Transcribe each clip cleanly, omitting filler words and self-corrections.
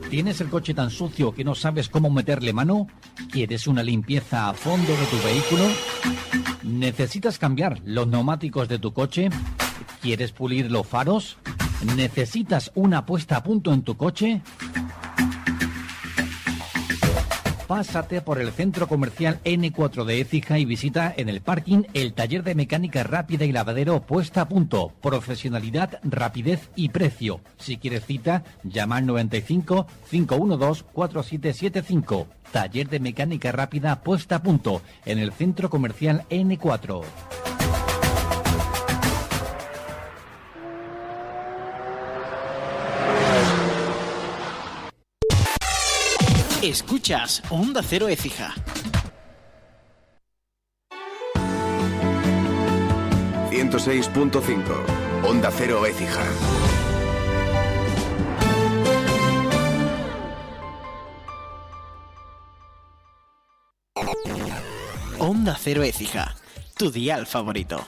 ¿Tienes el coche tan sucio que no sabes cómo meterle mano? ¿Quieres una limpieza a fondo de tu vehículo? ¿Necesitas cambiar los neumáticos de tu coche? ¿Quieres pulir los faros? ¿Necesitas una puesta a punto en tu coche? Pásate por el centro comercial N4 de Écija y visita en el parking el taller de mecánica rápida y lavadero puesta a punto. Profesionalidad, rapidez y precio. Si quieres cita, llama al 95 512 4775. Taller de mecánica rápida puesta a punto en el centro comercial N4. Escuchas Onda Cero Écija. 106.5 Onda Cero Écija. Onda Cero Écija, tu dial favorito.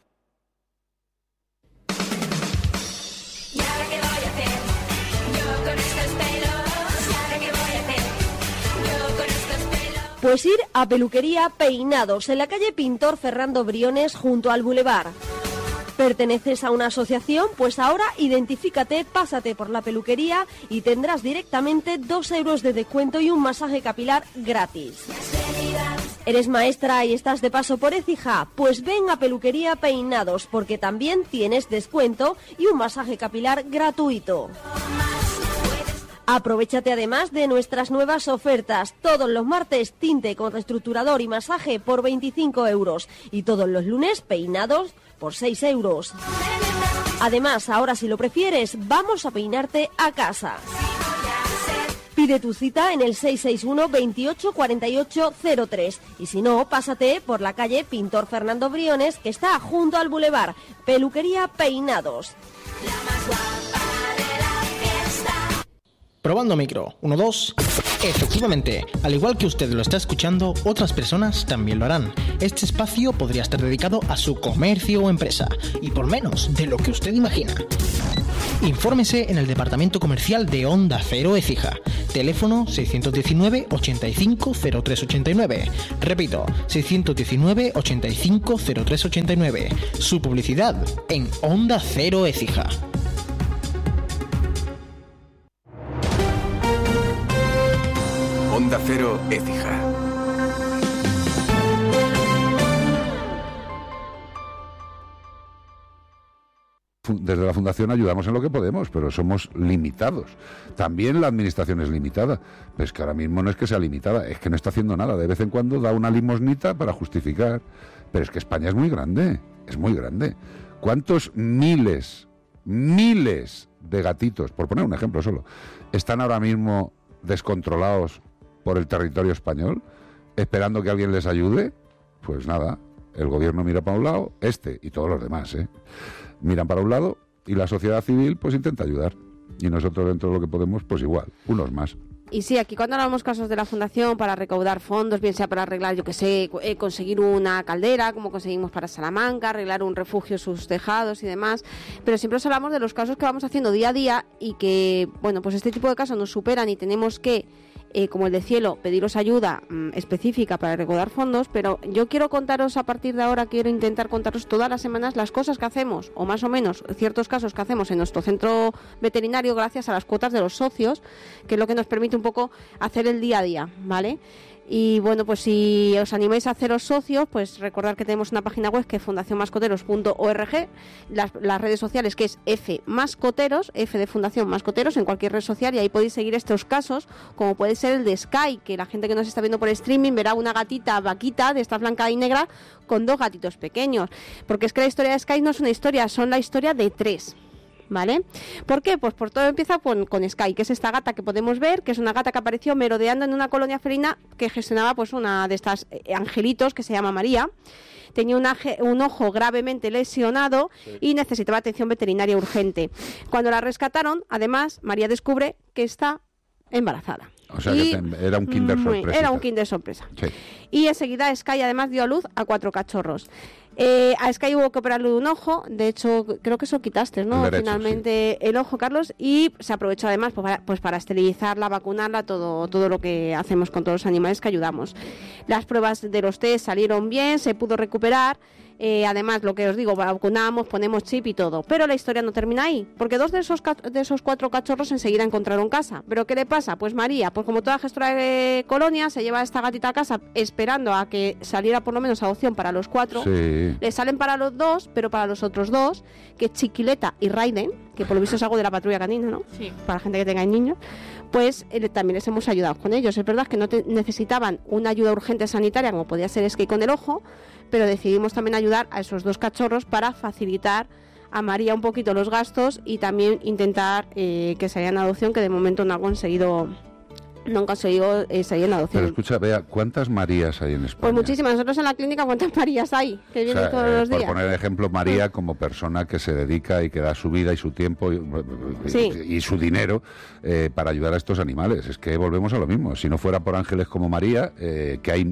Pues ir a Peluquería Peinados, en la calle Pintor Fernando Briones, junto al Boulevard. ¿Perteneces a una asociación? Pues ahora identifícate, pásate por la peluquería y tendrás directamente 2 euros de descuento y un masaje capilar gratis. ¿Eres maestra y estás de paso por Écija? Pues ven a Peluquería Peinados, porque también tienes descuento y un masaje capilar gratuito. Aprovéchate además de nuestras nuevas ofertas. Todos los martes, tinte con reestructurador y masaje por 25 euros. Y todos los lunes, peinados por 6 euros. Además, ahora si lo prefieres, vamos a peinarte a casa. Pide tu cita en el 661 28 48 03. Y si no, pásate por la calle Pintor Fernando Briones, que está junto al Boulevard. Peluquería Peinados. Probando micro, 1, 2. Efectivamente, al igual que usted lo está escuchando, otras personas también lo harán. Este espacio podría estar dedicado a su comercio o empresa, y por menos de lo que usted imagina. Infórmese en el departamento comercial de Onda Cero Écija. Teléfono 619 85 0389. Repito, 619 85 0389. Su publicidad en Onda Cero Écija. Onda Cero Écija. Desde la Fundación ayudamos en lo que podemos, pero somos limitados. También la administración es limitada. Pero es que ahora mismo no es que sea limitada, es que no está haciendo nada. De vez en cuando da una limosnita para justificar. Pero es que España es muy grande, es muy grande. ¿Cuántos miles de gatitos, por poner un ejemplo solo, están ahora mismo descontrolados por el territorio español, esperando que alguien les ayude? Pues nada, el gobierno mira para un lado, y todos los demás, miran para un lado, y la sociedad civil pues intenta ayudar. Y nosotros, dentro de lo que podemos, pues igual, unos más. Y sí, aquí cuando hablamos casos de la Fundación para recaudar fondos, bien sea para arreglar, yo que sé, conseguir una caldera, como conseguimos para Salamanca, arreglar un refugio, sus tejados y demás, pero siempre os hablamos de los casos que vamos haciendo día a día y que, bueno, pues este tipo de casos nos superan y tenemos que, como el de Cielo, pediros ayuda específica para recaudar fondos, pero yo quiero contaros a partir de ahora, quiero intentar contaros todas las semanas las cosas que hacemos, o más o menos ciertos casos que hacemos en nuestro centro veterinario gracias a las cuotas de los socios, que es lo que nos permite un poco hacer el día a día, ¿vale? Y bueno, pues si os animáis a haceros socios, pues recordad que tenemos una página web que es fundacionmascoteros.org, las redes sociales que es F de Fundación Mascoteros en cualquier red social, y ahí podéis seguir estos casos, como puede ser el de Sky, que la gente que nos está viendo por streaming verá una gatita vaquita de esta blanca y negra con 2 gatitos pequeños, porque es que la historia de Sky no es una historia, son la historia de 3. ¿Vale? ¿Por qué? Pues por todo empieza con Sky, que es esta gata que podemos ver, que es una gata que apareció merodeando en una colonia felina que gestionaba pues una de estas angelitos que se llama María. Tenía un ojo gravemente lesionado y necesitaba atención veterinaria urgente. Cuando la rescataron, además, María descubre que está embarazada. O sea, que era un kinder sorpresa. Era un kinder sorpresa. Sí. Y enseguida Sky además dio a luz a 4 cachorros. A Sky hubo que operarle de un ojo, de hecho creo que eso quitaste, ¿no? Derecho, Finalmente sí. El ojo, Carlos, y se aprovechó además pues para esterilizarla, vacunarla, todo lo que hacemos con todos los animales que ayudamos. Las pruebas de los test salieron bien, se pudo recuperar. Además, lo que os digo, vacunamos, ponemos chip y todo. Pero la historia no termina ahí, porque 2 de esos 4 cachorros enseguida encontraron casa. ¿Pero qué le pasa? Pues María, pues como toda gestora de colonia, se lleva a esta gatita a casa esperando a que saliera por lo menos adopción para los 4. Sí. Le salen para los 2, pero para los otros 2, que es Chiquileta y Raiden, que por lo visto es algo de la patrulla canina, ¿no? Sí. Para gente que tenga niños, pues también les hemos ayudado con ellos. Es verdad que no necesitaban una ayuda urgente sanitaria, como podía ser Sky con el ojo, pero decidimos también ayudar a esos 2 cachorros para facilitar a María un poquito los gastos y también intentar que salgan en adopción, que de momento no han conseguido salir en adopción. Pero escucha, Bea, ¿cuántas Marías hay en España? Pues muchísimas. Nosotros en la clínica, ¿cuántas Marías hay? Que vienen todos los días. Por poner ejemplo, María como persona que se dedica y que da su vida y su tiempo y su dinero para ayudar a estos animales. Es que volvemos a lo mismo. Si no fuera por ángeles como María, que hay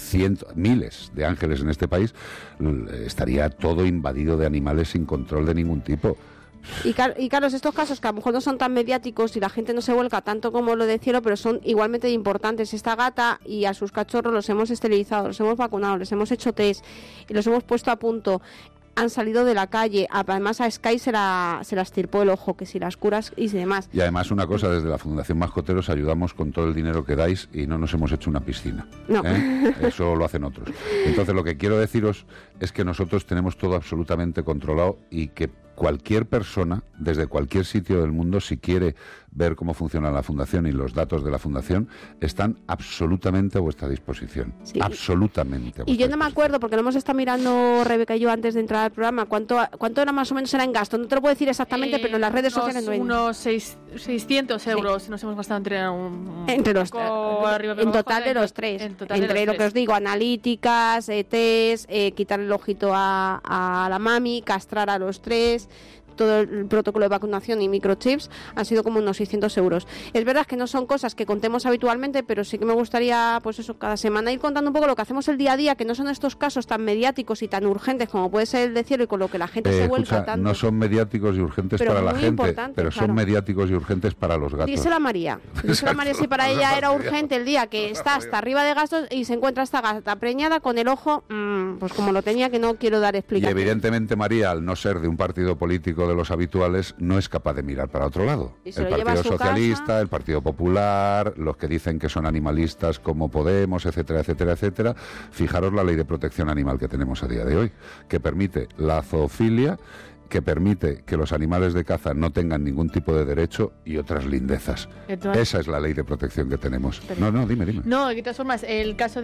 miles de ángeles en este país, estaría todo invadido de animales sin control de ningún tipo. Y Carlos, estos casos que a lo mejor no son tan mediáticos y la gente no se vuelca tanto como lo de Cielo, pero son igualmente importantes. Esta gata y a sus cachorros los hemos esterilizado, los hemos vacunado, les hemos hecho test y los hemos puesto a punto. Han salido de la calle, además a Sky se la estirpó el ojo, que si las curas y demás. Y además una cosa, desde la Fundación Mascoteros ayudamos con todo el dinero que dais y no nos hemos hecho una piscina. No. Eso lo hacen otros. Entonces lo que quiero deciros es que nosotros tenemos todo absolutamente controlado y que cualquier persona, desde cualquier sitio del mundo, si quiere ver cómo funciona la Fundación y los datos de la Fundación, están absolutamente a vuestra disposición. Sí. Absolutamente a vuestra disposición. Y yo no me acuerdo, porque lo hemos estado mirando Rebeca y yo antes de entrar al programa, ¿cuánto era más o menos era en gasto? No te lo puedo decir exactamente, pero en las redes sociales no hay. Unos 600 euros sí. Nos hemos gastado entre los en total de los 3. Entre lo que os digo, analíticas, test, quitar el ojito a la mami, castrar a los 3... todo el protocolo de vacunación y microchips han sido como unos 600 euros. Es verdad que no son cosas que contemos habitualmente, pero sí que me gustaría, pues eso, cada semana ir contando un poco lo que hacemos el día a día, que no son estos casos tan mediáticos y tan urgentes como puede ser el de Cielo y con lo que la gente se vuelca tanto. No son mediáticos y urgentes pero para la gente, pero son mediáticos y urgentes para los gatos. Díselo a María. Díselo a María si para ella era urgente el día que está hasta arriba de gastos y se encuentra esta gata preñada con el ojo, pues como lo tenía, que no quiero dar explicación. Y evidentemente María, al no ser de un partido político de los habituales, no es capaz de mirar para otro lado. El Partido Socialista, el Partido Popular, los que dicen que son animalistas como Podemos, etcétera, etcétera, etcétera. Fijaros la ley de protección animal que tenemos a día de hoy, que permite la zoofilia, que permite que los animales de caza no tengan ningún tipo de derecho y otras lindezas. Esa es la ley de protección que tenemos. No, dime. No, de todas formas, el caso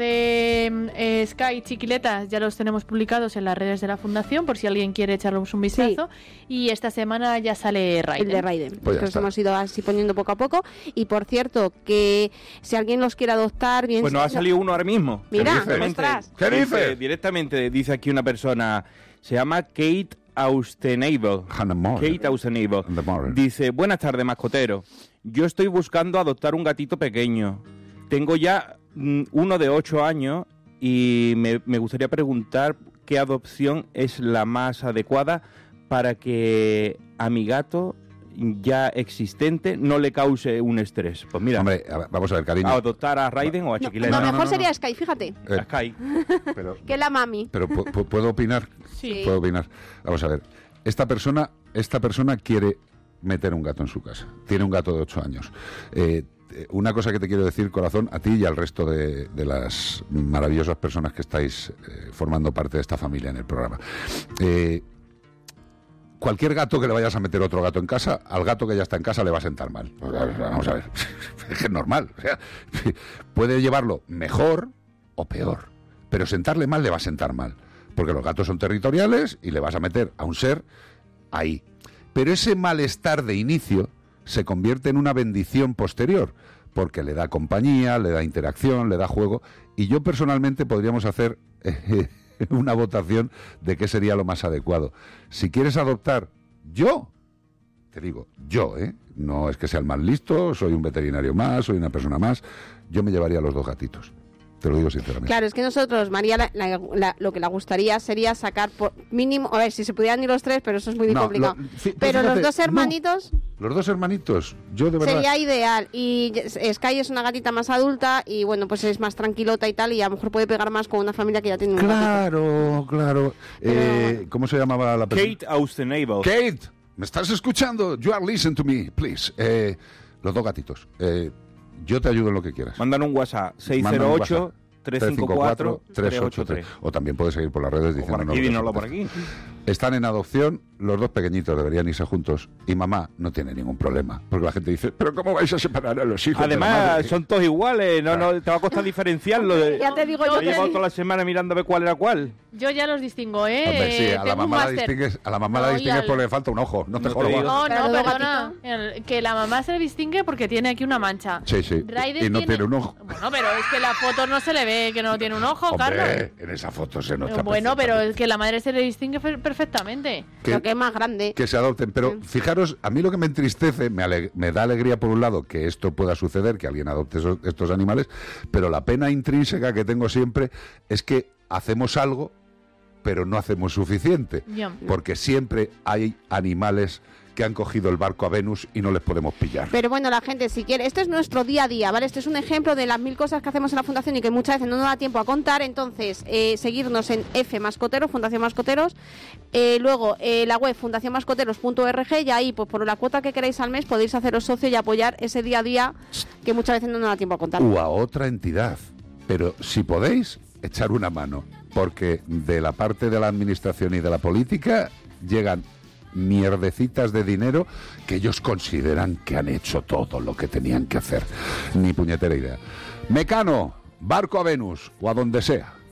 de Sky y Chiquileta ya los tenemos publicados en las redes de la Fundación, por si alguien quiere echarles un vistazo. Sí. Y esta semana ya sale Raiden. El de Raiden, pues que los hemos ido así poniendo poco a poco. Y por cierto, que si alguien los quiere adoptar... bien. Pues nos ha salido uno ahora mismo. Mira, ¿Qué dices? Directamente dice aquí una persona, se llama Kate Austenable. Kate Austenable. Dice, buenas tardes, mascotero. Yo estoy buscando adoptar un gatito pequeño. Tengo ya uno de 8 años y me gustaría preguntar qué adopción es la más adecuada para que a mi gato ya existente no le cause un estrés. Pues mira, hombre, vamos a ver, cariño. ¿A adoptar a Raiden o a Chiquileta? No, mejor sería Sky, fíjate. Sky. Pero, que la mami. Pero ¿puedo opinar? Sí. Puedo opinar. Vamos a ver. Esta persona quiere meter un gato en su casa. Tiene un gato de 8 años. Una cosa que te quiero decir, corazón, a ti y al resto de las maravillosas personas que estáis formando parte de esta familia en el programa. Cualquier gato que le vayas a meter otro gato en casa, al gato que ya está en casa le va a sentar mal. Vamos a ver, es normal. O sea, puede llevarlo mejor o peor, pero sentarle mal le va a sentar mal, porque los gatos son territoriales y le vas a meter a un ser ahí. Pero ese malestar de inicio se convierte en una bendición posterior, porque le da compañía, le da interacción, le da juego, y yo personalmente podríamos hacer... una votación de qué sería lo más adecuado. Si quieres adoptar, yo, no es que sea el más listo, soy un veterinario más, soy una persona más, yo me llevaría a los 2 gatitos. te lo digo sinceramente. Claro, es que nosotros, María, lo que le gustaría sería sacar por mínimo, a ver, si se pudieran ir los 3, pero eso es muy complicado. Pero fíjate, los 2 hermanitos... No, los 2 hermanitos, yo de verdad... Sería ideal. Y Sky es una gatita más adulta y, bueno, pues es más tranquilota y tal, y a lo mejor puede pegar más con una familia que ya tiene un gatito. Claro. Pero... ¿Cómo se llamaba la persona? Kate Austenable. Kate, ¿me estás escuchando? You are listen to me, please. Los 2 gatitos. Yo te ayudo en lo que quieras. Mandan un WhatsApp, 608-354-383. O también puedes seguir por las redes diciendo... Por aquí. Están en adopción, los 2 pequeñitos deberían irse juntos y mamá no tiene ningún problema. Porque la gente dice, ¿pero cómo vais a separar a los hijos? Además, son todos iguales, no te va a costar diferenciarlo. Ya te digo yo. He llevado toda la semana mirando a ver cuál era cuál. Yo ya los distingo, Hombre, sí, a la mamá la distingues porque le falta un ojo, no te jodas. No, perdona, que la mamá se le distingue porque tiene aquí una mancha. Sí. Ryder y no tiene un ojo. Bueno, pero es que la foto no se le ve que no tiene un ojo, Hombre, Carlos. En esa foto se nota. Bueno, pero es que la madre se le distingue perfectamente. Creo que es más grande. Que se adopten, pero fijaros, a mí lo que me entristece, me da alegría por un lado que esto pueda suceder, que alguien adopte estos animales, pero la pena intrínseca que tengo siempre es que hacemos algo, pero no hacemos suficiente, porque siempre hay animales que han cogido el barco a Venus y no les podemos pillar. Pero bueno, la gente, si quiere, esto es nuestro día a día, ¿vale? Este es un ejemplo de las 1000 cosas que hacemos en la Fundación y que muchas veces no nos da tiempo a contar. Entonces, seguirnos en F Mascoteros, Fundación Mascoteros, luego la web fundacionmascoteros.org, y ahí, pues por la cuota que queráis al mes, podéis haceros socio y apoyar ese día a día que muchas veces no nos da tiempo a contar. O a otra entidad, pero si podéis, echar una mano, porque de la parte de la administración y de la política llegan mierdecitas de dinero que ellos consideran que han hecho todo lo que tenían que hacer. Ni puñetera idea. Mecano, barco a Venus o a donde sea.